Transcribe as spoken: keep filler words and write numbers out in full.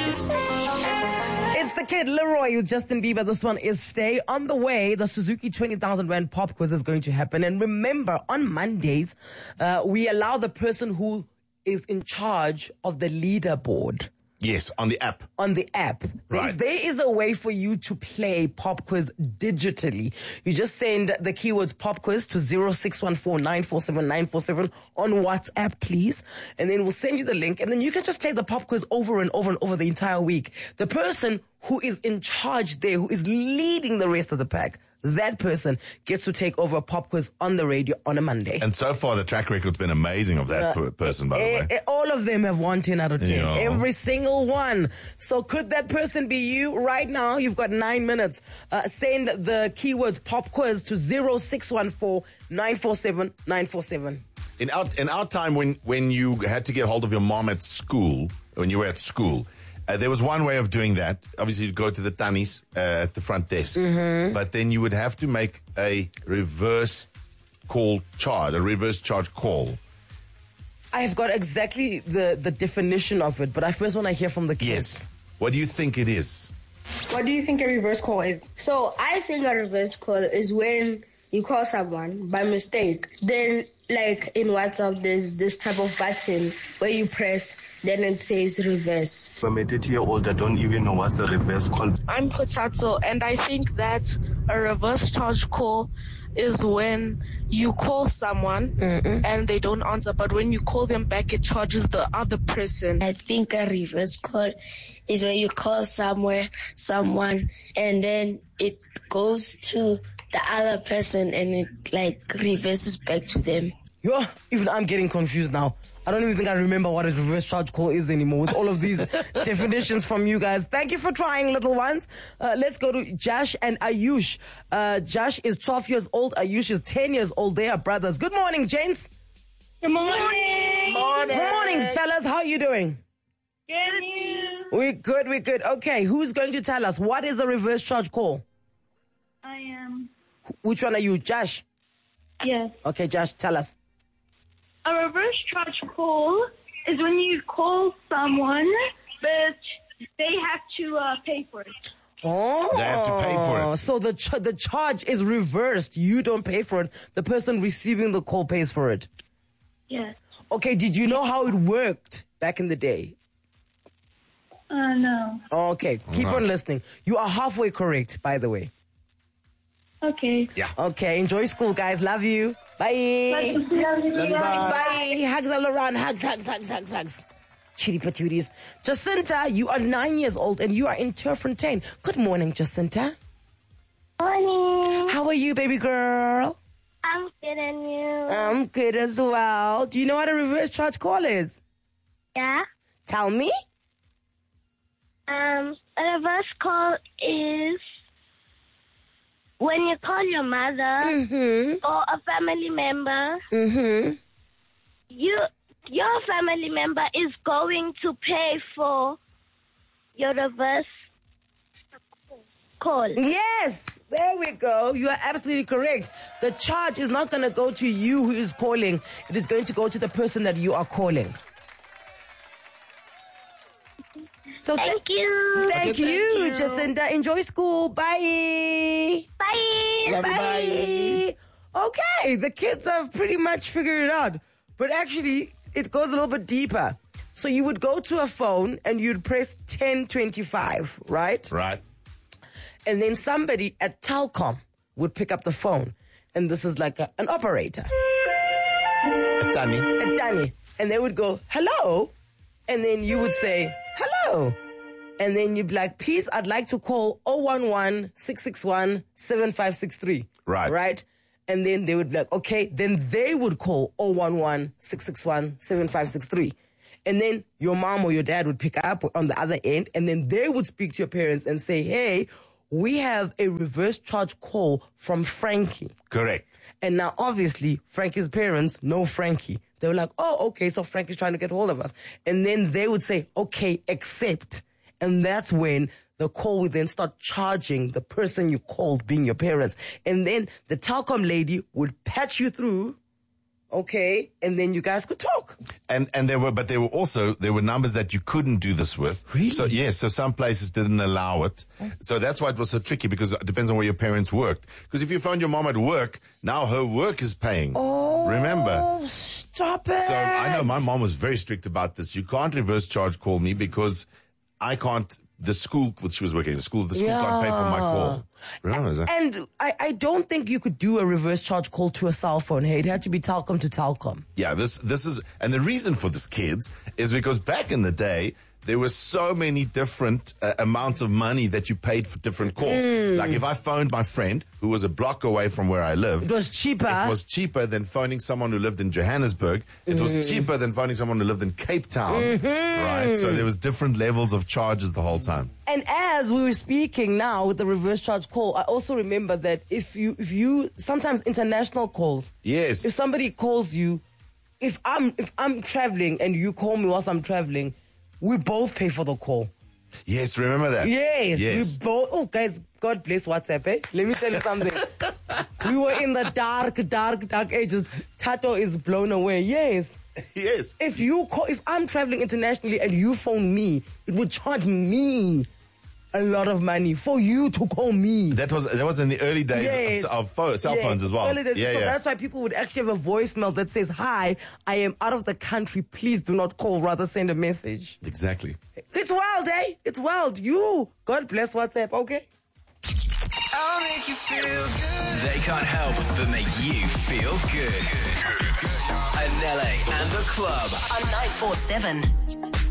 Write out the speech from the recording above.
It's the kid Leroy with Justin Bieber. This one is Stay. On the way, the Suzuki twenty thousand Rand pop quiz is going to happen. And remember, on Mondays, uh, we allow the person who is in charge of the leaderboard. Yes, on the app. On the app. Right. There's, there is a way for you to play pop quiz digitally. You just send the keywords pop quiz to zero six one four nine four seven nine four seven on WhatsApp, please. And then we'll send you the link. And then you can just play the pop quiz over and over and over the entire week. The person who is in charge there, who is leading the rest of the pack, that person gets to take over a pop quiz on the radio on a Monday. And so far, the track record's been amazing of that uh, person, by the eh, way. Eh, all of them have won ten out of ten. Yeah. Every single one. So could that person be you? Right now, you've got nine minutes. Uh, send the keywords pop quiz to zero six one four nine four seven nine four seven. In our, in our time, when, when you had to get hold of your mom at school, when you were at school, Uh, there was one way of doing that. Obviously, you'd go to the tannies uh, at the front desk. Mm-hmm. But then you would have to make a reverse call charge, a reverse charge call. I've got exactly the, the definition of it, but I first want to hear from the kids. Yes. What do you think it is? What do you think a reverse call is? So I think a reverse call is when you call someone by mistake. Then, like in WhatsApp, there's this type of button where you press, then it says reverse. I'm a thirty-year-old, I don't even know what's the reverse call. I'm Kotatso, and I think that a reverse charge call is when you call someone Mm-mm. and they don't answer, but when you call them back, it charges the other person. I think a reverse call is when you call somewhere, someone, and then it goes to the other person and it like reverses back to them. Yo, even I'm getting confused now. I don't even think I remember what a reverse charge call is anymore with all of these definitions from you guys. Thank you for trying, little ones. Uh, let's go to Josh and Ayush. Uh, Josh is twelve years old. Ayush is ten years old. They are brothers. Good morning, gents. Good morning. Morning. Good morning, fellas. How are you doing? Good. You? We're good, we're good. Okay, who's going to tell us what is a reverse charge call? I am. Which one are you, Josh? Yes. Okay, Josh, tell us. A reverse charge call is when you call someone, but they have to uh, pay for it. Oh, they have to pay for it. So the ch- the charge is reversed. You don't pay for it. The person receiving the call pays for it. Yes. Okay, did you know how it worked back in the day? Uh, no. Okay, keep No. on listening. You are halfway correct, by the way. Okay. Yeah. Okay, enjoy school, guys. Love you. Bye. Love you. Love you. Bye. Bye. Hugs all around. Hugs, hugs, hugs, hugs, hugs. Chitty patooties. Jacinta, you are nine years old and you are in Turffontein. Good morning, Jacinta. Morning. How are you, baby girl? I'm good, and you? I'm good as well. Do you know what a reverse charge call is? Yeah. Tell me. Um, a reverse call is when you call your mother Mm-hmm. or a family member. Mm-hmm. You, your family member is going to pay for your reverse call. Yes, there we go. You are absolutely correct. The charge is not going to go to you who is calling. It is going to go to the person that you are calling. So Thank th- you. Thank Okay, you, thank you. Jacinta. Enjoy school. Bye. Bye. Love you, bye. Okay, the kids have pretty much figured it out. But actually, it goes a little bit deeper. So you would go to a phone and you'd press ten twenty-five, right? Right. And then somebody at Telkom would pick up the phone. And this is like a, an operator. Tani. A Danny. And they would go, hello. And then you would say, hello. And then you'd be like, please, I'd like to call zero one one, six six one, seven five six three. Right. Right? And then they would be like, okay. Then they would call zero one one, six six one, seven five six three. And then your mom or your dad would pick up on the other end. And then they would speak to your parents and say, hey, we have a reverse charge call from Frankie. Correct. And now, obviously, Frankie's parents know Frankie. They were like, oh, okay, so Frankie's trying to get hold of us. And then they would say, okay, accept. And that's when the call would then start charging the person you called being your parents. And then the Telkom lady would patch you through, okay, and then you guys could talk. And and there were, but there were also there were numbers that you couldn't do this with. Really? So yes, so some places didn't allow it. So that's why it was so tricky, because it depends on where your parents worked. Because if you found your mom at work, now her work is paying. Oh, remember? Stop it! So I know my mom was very strict about this. You can't reverse charge call me because I can't. The school, which she was working in, the school, the school Yeah. can't pay for my call. Remember that? And I, I don't think you could do a reverse charge call to a cell phone. Hey, it had to be Telkom to Telkom. Yeah, this this is, and the reason for this, kids, is because back in the day, there were so many different uh, amounts of money that you paid for different calls. Mm. Like if I phoned my friend who was a block away from where I lived, It was cheaper. It was cheaper than phoning someone who lived in Johannesburg. It was Mm-hmm. cheaper than phoning someone who lived in Cape Town. Right? So there was different levels of charges the whole time. And as we were speaking now with the reverse charge call, I also remember that if you, if you, sometimes international calls, Yes. if somebody calls you, if I'm, if I'm traveling and you call me whilst I'm traveling, we both pay for the call. Yes, remember that? Yes, Yes. we both. Oh, guys, God bless WhatsApp. Eh? Let me tell you something. We were in the dark, dark, dark ages. Tato is blown away. Yes. Yes. If you call, if I'm traveling internationally and you phone me, it would charge me a lot of money for you to call me. That was that was in the early days Yes. of, of phone, cell Yeah, phones as well. early days. Yeah, so yeah. that's why people would actually have a voicemail that says, "Hi, I am out of the country. Please do not call. Rather send a message." Exactly. It's wild, eh? It's wild. You, God bless WhatsApp. Okay. I'll make you feel good. They can't help but make you feel good. Anele and the club on nine four seven.